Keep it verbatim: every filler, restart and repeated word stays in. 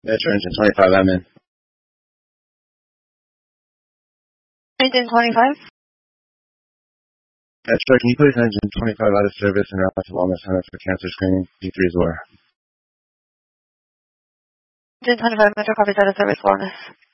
Metro Engine twenty-five, I'm in. Engine twenty-five? Metro, can you please Engine twenty-five out of service and route to Wellness Center for cancer screening? P three is where. Engine twenty-five, Metro copies out of service wellness.